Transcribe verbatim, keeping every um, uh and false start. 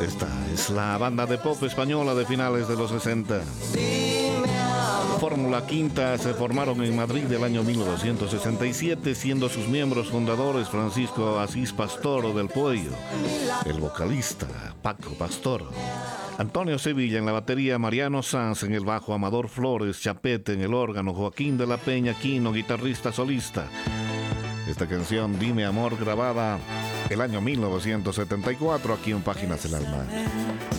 Esta es la banda de pop española de finales de los sesenta. Fórmula Quinta se formaron en Madrid el año mil novecientos sesenta y siete, siendo sus miembros fundadores Francisco Asís Pastor del Puello, el vocalista Paco Pastor, Antonio Sevilla en la batería, Mariano Sanz en el bajo, Amador Flores Chapete en el órgano, Joaquín de la Peña Quino, guitarrista solista. Esta canción, Dime Amor, grabada el año mil novecientos setenta y cuatro aquí en Páginas del Alma.